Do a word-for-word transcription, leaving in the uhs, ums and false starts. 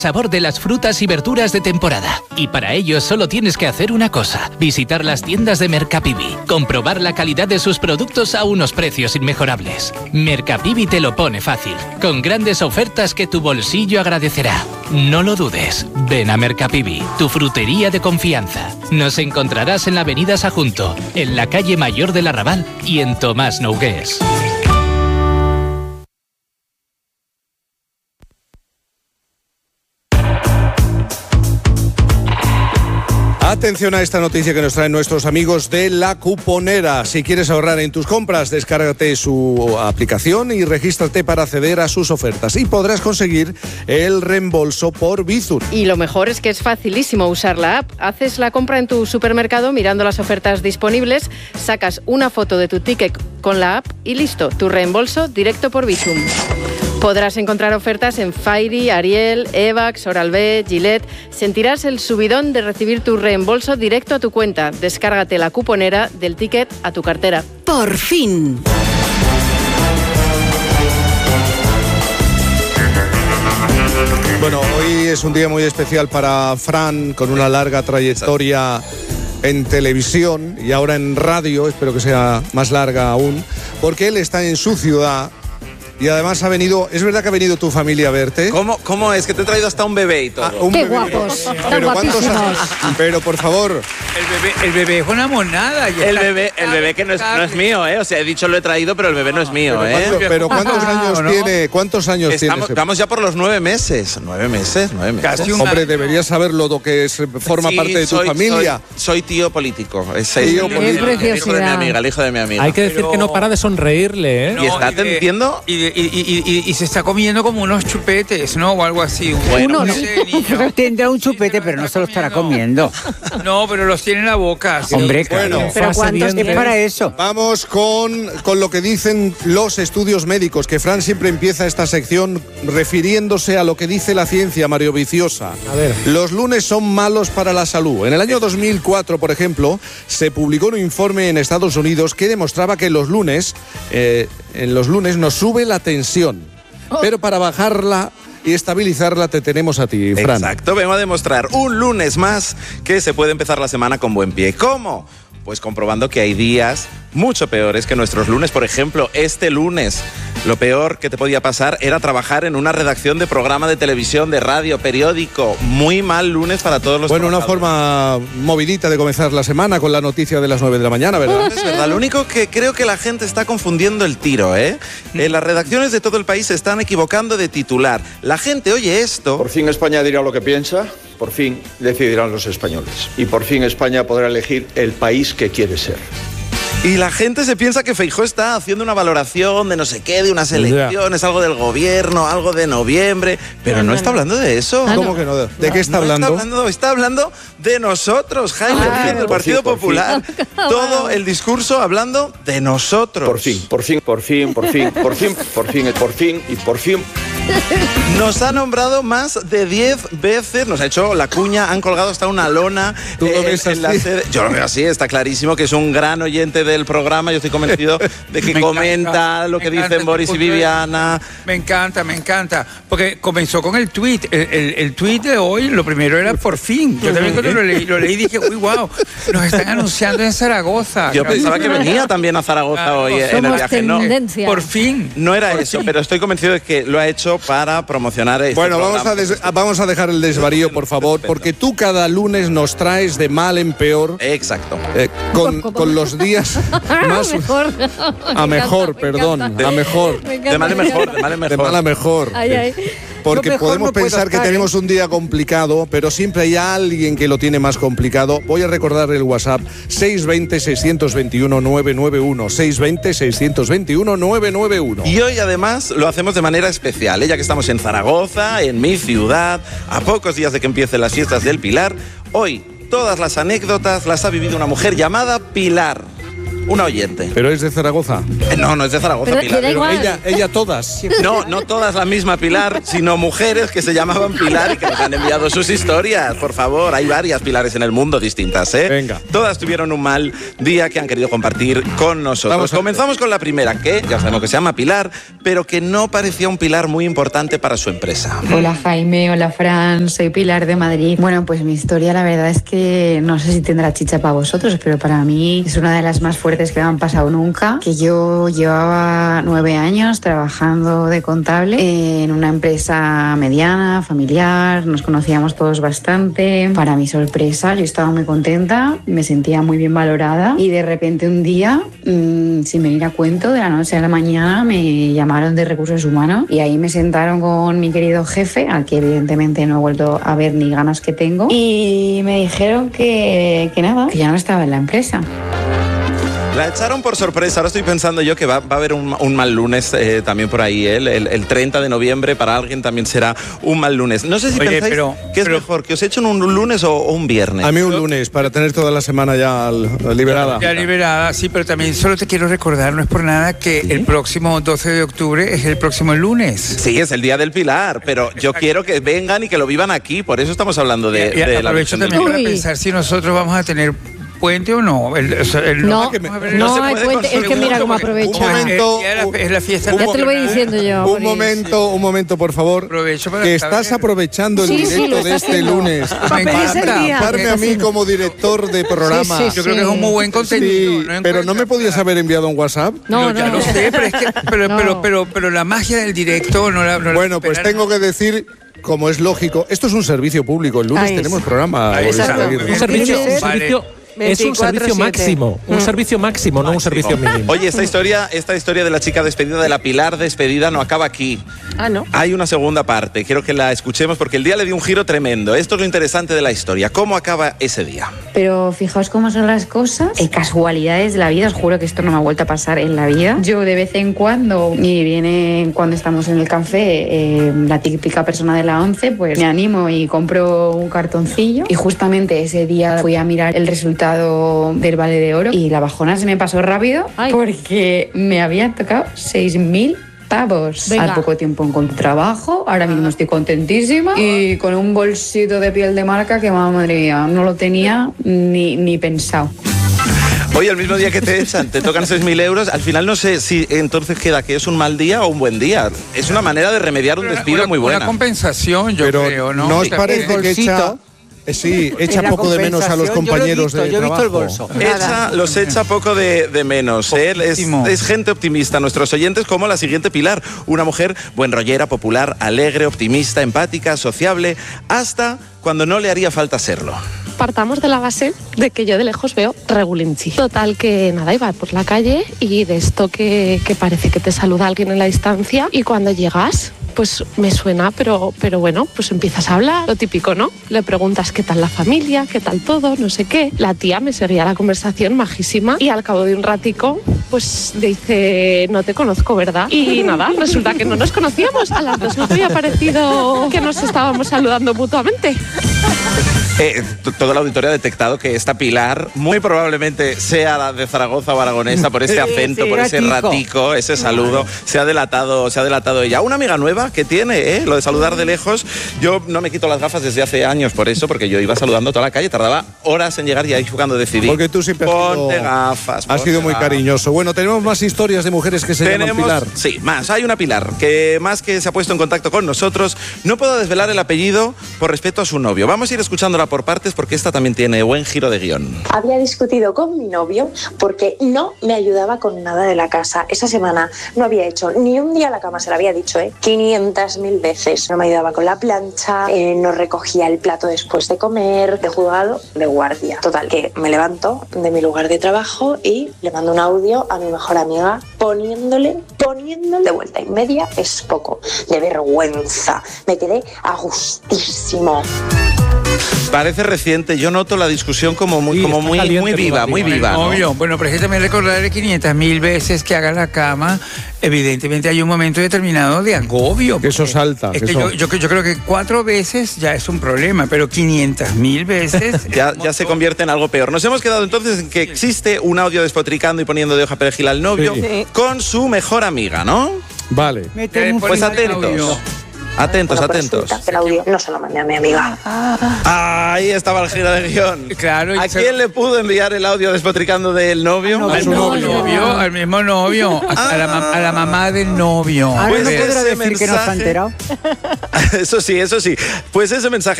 Sabor de las frutas y verduras de temporada. Y para ello solo tienes que hacer una cosa: visitar las tiendas de Mercapivi, comprobar la calidad de sus productos a unos precios inmejorables. Mercapivi te lo pone fácil, con grandes ofertas que tu bolsillo agradecerá. No lo dudes, ven a Mercapivi, tu frutería de confianza. Nos encontrarás en la avenida Sajunto, en la calle Mayor del Arrabal y en Tomás Nogués. Atención a esta noticia que nos traen nuestros amigos de La Cuponera. Si quieres ahorrar en tus compras, descárgate su aplicación y regístrate para acceder a sus ofertas. Y podrás conseguir el reembolso por Bizum. Y lo mejor es que es facilísimo usar la app. Haces la compra en tu supermercado mirando las ofertas disponibles, sacas una foto de tu ticket con la app y listo, tu reembolso directo por Bizum. Podrás encontrar ofertas en Fairy, Ariel, Evax, Oral-B, Gillette. Sentirás el subidón de recibir tu reembolso directo a tu cuenta. Descárgate La Cuponera, del ticket a tu cartera. ¡Por fin! Bueno, hoy es un día muy especial para Fran, con una larga trayectoria en televisión y ahora en radio, espero que sea más larga aún, porque él está en su ciudad. Y además ha venido, ¿es verdad que ha venido tu familia a verte? ¿Cómo, cómo es? Que te he traído hasta un bebé y todo. Ah, un ¡Qué bebé. guapos! Pero ¿cuántos años? Pero por favor. El bebé, el bebé es una monada. El bebé, el bebé que no es, no es mío, ¿eh? O sea, he dicho lo he traído, pero el bebé no es mío, Pero, ¿eh? ¿cuánto- pero ¿cuántos Ah, años ¿no? tiene? ¿Cuántos años Estamos, tiene? vamos ya por los nueve meses. Nueve meses, nueve meses. Casi un Hombre, año. deberías saberlo, lo que es, forma Sí, parte de tu soy- familia. Soy, soy tío político. Es el, Tío el- político. el- el hijo de mi Preciosidad. amiga, el hijo de mi amiga. Hay que decir Pero- que no para de sonreírle, ¿eh? Y está de- atendiendo. Y, de- y, y- y- y se está comiendo como unos chupetes, ¿no? O algo así. Bueno, no Unos. sé, niño. Tendrá un chupete, Sí, pero no se lo estará comiendo. No, pero los tiene en la boca. sí. Hombre, Bueno. claro. Pero Fase ¿cuántos dientes. Es para eso. Vamos con, con lo que dicen los estudios médicos, que Fran siempre empieza esta sección refiriéndose a lo que dice la ciencia, Mario Viciosa. A ver. Los lunes son malos para la salud. En el año dos mil cuatro, por ejemplo, se publicó un informe en Estados Unidos que demostraba que los lunes, eh, en los lunes nos sube la tensión. Pero para bajarla y estabilizarla te tenemos a ti, Fran. Exacto, vengo a demostrar un lunes más que se puede empezar la semana con buen pie. ¿Cómo? Pues comprobando que hay días mucho peores que nuestros lunes. Por ejemplo, este lunes, lo peor que te podía pasar era trabajar en una redacción de programa de televisión, de radio, periódico. Muy mal lunes para todos los Bueno, una trabajadores. forma movidita de comenzar la semana con la noticia de las nueve de la mañana, ¿verdad? Es verdad, lo único que creo que la gente está confundiendo el tiro, ¿eh? En las redacciones de todo el país se están equivocando de titular. La gente oye esto. Por fin España dirá lo que piensa, por fin decidirán los españoles. Y por fin España podrá elegir el país que quiere ser. Y la gente se piensa que Feijóo está haciendo una valoración de no sé qué, de unas elecciones, algo del gobierno, algo de noviembre, pero No, no no, está no. hablando de eso. Ah, ¿Cómo no. que no? ¿De qué está No hablando? Está hablando, está hablando de nosotros, Jaime, Claro. del Por Partido fin, por fin. Popular. Todo el discurso hablando de nosotros. Por fin, por fin, por fin, por fin, por fin, por fin, por fin y por fin. Nos ha nombrado más de diez veces, nos ha hecho la cuña, han colgado hasta una lona. ¿Tú lo en- ves en la así? sede. Yo lo veo así, está clarísimo que es un gran oyente del programa. Yo estoy convencido de que Me comenta encanta, lo me que encanta dicen este Boris y punto de- Viviana. Me encanta, me encanta. Porque comenzó con el tweet. El, el, el tweet de hoy, lo primero era por fin. Yo también cuando lo leí, lo leí dije, uy, wow, nos están anunciando en Zaragoza. Yo pensaba que venía también a Zaragoza Claro, hoy eh, en el somos viaje. No, tendencia. Por fin. no era Por eso, fin. pero estoy convencido de que lo ha hecho para promocionar este Bueno, vamos programa. a, des- vamos a dejar el desvarío, por favor, porque tú cada lunes nos traes de mal en peor, Exacto. eh, con, con los días más... mejor. A mejor, perdón, a mejor. De mal en mejor, de mal en De mejor. mal a mejor. Ay, ay. Porque Yo mejor podemos no puedo pensar que estar, tenemos un día complicado, pero siempre hay alguien que lo tiene más complicado. Voy a recordar el WhatsApp seis dos cero, seis dos uno, nueve nueve uno, seis dos cero, seis dos uno, nueve nueve uno. Y hoy además lo hacemos de manera especial, ¿eh? Ya que estamos en Zaragoza, en mi ciudad, a pocos días de que empiecen las fiestas del Pilar. Hoy todas las anécdotas las ha vivido una mujer llamada Pilar. una oyente. ¿Pero es de Zaragoza? Eh, no, no es de Zaragoza, Pero Pilar. le da igual. Ella, ella todas. No, no todas la misma Pilar, sino mujeres que se llamaban Pilar y que nos han enviado sus historias. Por favor, hay varias Pilares en el mundo distintas, ¿eh? Venga. Todas tuvieron un mal día que han querido compartir con nosotros. Vamos a Comenzamos con la primera, que ya sabemos que se llama Pilar, pero que no parecía un pilar muy importante para su empresa. Hola Jaime, hola Fran, soy Pilar de Madrid. Bueno, pues mi historia la verdad es que no sé si tendrá chicha para vosotros, pero para mí es una de las más fuertes que me han pasado nunca, que yo llevaba nueve años trabajando de contable en una empresa mediana, familiar, nos conocíamos todos bastante. Para mi sorpresa, yo estaba muy contenta, me sentía muy bien valorada y de repente un día, mmm, sin venir a cuento, de la noche a la mañana me llamaron de Recursos Humanos y ahí me sentaron con mi querido jefe, al que evidentemente no he vuelto a ver ni ganas que tengo, y me dijeron que, que nada, que ya no estaba en la empresa. La echaron por sorpresa. Ahora estoy pensando yo que va, va a haber un, un mal lunes eh, también por ahí. ¿eh? El, el treinta de noviembre para alguien también será un mal lunes. No sé si Oye, pensáis pero- que es pero- mejor, que os echen un lunes o, o un viernes. A mí un lunes, para tener toda la semana ya al- liberada. Ya liberada, sí, pero también solo te quiero recordar, no es por nada, que el próximo doce de octubre es el próximo lunes. Sí, es el Día del Pilar, pero yo quiero que vengan y que lo vivan aquí. Por eso estamos hablando de, Y- y de la aprovecho Virgen del también para Uy. pensar si nosotros vamos a tener puente o no. El, o sea, el- No, que me- vamos a ver- no se hay puede puente. con Es que mira cómo porque aprovecha. Un momento, Es, es la, es la fiesta un Ya te lo voy nacional. diciendo yo. Un Boris. momento, un momento, por favor. Aprovecho para Que estar- estás aprovechando el Sí, sí, directo lo de está este haciendo. lunes. Me pedirse el encanta. día. Darme a mí como director de programa. Sí, sí, Yo creo que es un muy buen contenido. Sí, pero no me podías haber enviado un WhatsApp. No, No, ya no. lo sé, pero es que pero, No. pero, pero, pero la magia del directo no la no la Bueno, pues superan. tengo que decir, como es lógico, esto es un servicio público. El lunes Ahí es. tenemos programa. Ahí Boris está. Aguirre. Bien. Un servicio, un Vale. servicio es un servicio máximo, un servicio máximo, no un servicio mínimo. Oye, esta historia, esta historia de la chica despedida, de la Pilar despedida, no acaba aquí. Ah, ¿no? Hay una segunda parte, quiero que la escuchemos porque el día le dio un giro tremendo. Esto es lo interesante de la historia. ¿Cómo acaba ese día? Pero fijaos cómo son las cosas. Eh, casualidades de la vida, os juro que esto no me ha vuelto a pasar en la vida. Yo de vez en cuando, y viene cuando estamos en el café, eh, la típica persona de la once, pues me animo y compro un cartoncillo. Y justamente ese día fui a mirar el resultado del Vale de Oro y la bajona se me pasó rápido Ay. porque me habían tocado seis mil pavos. Venga. Al poco tiempo encontré trabajo, ahora mismo estoy contentísima y con un bolsito de piel de marca que, madre mía, no lo tenía ni, ni pensado. Hoy, el mismo día que te echan, te tocan seis mil euros. Al final no sé si entonces queda que es un mal día o un buen día. Es una manera de remediar un Una- despido una- muy buena. Una compensación, yo Pero creo, ¿no? ¿no os Sí. parece que bolsito. echa, eh, sí, echa En la poco de menos a los compensación, yo lo he compañeros visto, de yo he visto el trabajo? bolso. Echa, los echa poco de, de menos. ¿eh? Es, Poquísimo. es gente optimista. Nuestros oyentes, como la siguiente Pilar, una mujer buenrollera, popular, alegre, optimista, empática, sociable, hasta cuando no le haría falta serlo. Partamos de la base de que yo de lejos veo regulinchi. Total que nada, iba por la calle y de esto que, que parece que te saluda alguien en la distancia y cuando llegas, pues me suena, pero, pero bueno, pues empiezas a hablar, lo típico, ¿no? Le preguntas qué tal la familia, qué tal todo, no sé qué. La tía me seguía la conversación majísima y al cabo de un ratico, pues dice, no te conozco, ¿verdad? Y nada, resulta que no nos conocíamos. A las dos nos había parecido que nos estábamos saludando mutuamente. Eh, t- todo el auditorio ha detectado que esta Pilar muy probablemente sea la de Zaragoza o aragonesa por ese Sí, acento, sí, por ese ratico. ratico, ese saludo. Se ha delatado, se ha delatado ella. Una amiga nueva que tiene, ¿eh? Lo de saludar de lejos. Yo no me quito las gafas desde hace años por eso, porque yo iba saludando toda la calle, tardaba horas en llegar y ahí fue cuando decidí. Porque tú siempre has Ponte sido, gafas. has ponte sido muy gafas. cariñoso. Bueno, tenemos más historias de mujeres que se llaman Tenemos, Pilar. sí, más. Hay una Pilar que más que se ha puesto en contacto con nosotros, no puedo desvelar el apellido por respeto a su novio. Vamos a ir escuchándola por partes porque esta también tiene buen giro de guión. Había discutido con mi novio porque no me ayudaba con nada de la casa. Esa semana no había hecho ni un día la cama, se lo había dicho, ¿eh? quinientas mil veces. No me ayudaba con la plancha, eh, no recogía el plato después de comer, de juzgado, de guardia. Total, que me levanto de mi lugar de trabajo y le mando un audio a mi mejor amiga poniéndole, poniéndole de vuelta y media es poco. De vergüenza. Me quedé a gustísimo. Parece reciente. Yo noto la discusión como muy, Sí, como está muy, caliente muy viva, muy todavía. viva. ¿no? Obvio. Bueno, pero es que también recordarle quinientas mil veces que haga la cama. Evidentemente hay un momento determinado de agobio. Que eso salta. Es que que eso- yo, yo, yo creo que cuatro veces ya es un problema, pero quinientas mil veces. Ya, ya se convierte en algo peor. Nos hemos quedado entonces en que existe un audio despotricando y poniendo de hoja perejil al novio Sí. con su mejor amiga, ¿no? Vale. Eh, Pues ponle atentos. audio. Atentos, Bueno, pues atentos. resulta que el audio no se lo mandé a mi amiga. Ahí estaba el giro de guión. Claro, y ¿A se- quién le pudo enviar el audio despotricando del novio? Al su mismo novio. novio, al mismo novio, a, a la, ma- a la mamá del novio. Pues A ver. ese mensaje- Eso sí, eso sí. Pues ese mensaje